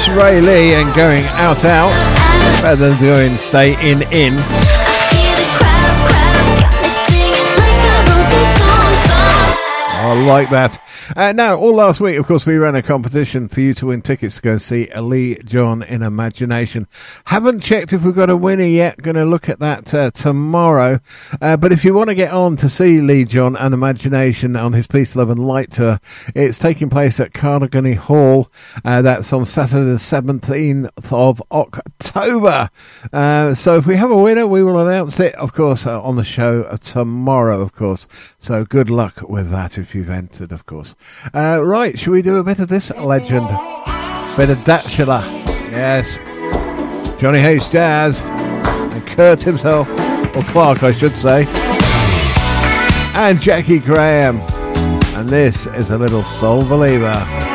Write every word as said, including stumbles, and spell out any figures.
Ray Lee and Going Out Out. Better than doing Stay In In. I like that. Uh, now, all last week, of course, we ran a competition for you to win tickets to go and see Lee John in Imagination. Haven't checked if we've got a winner yet. Going to look at that uh, tomorrow. Uh, but if you want to get on to see Lee John and Imagination on his Peace, Love and Light tour, it's taking place at Carnegie Hall. Uh, that's on Saturday the seventeenth of October. Uh, so if we have a winner, we will announce it, of course, uh, on the show uh, tomorrow, of course. So good luck with that if you've entered, of course. Uh, right, shall we do a bit of this legend? Bit of Datchula. Yes. Johnny Hayes Jazz. And Kurt himself. Or Clark, I should say. And Jackie Graham. And this is a little Soul Believer.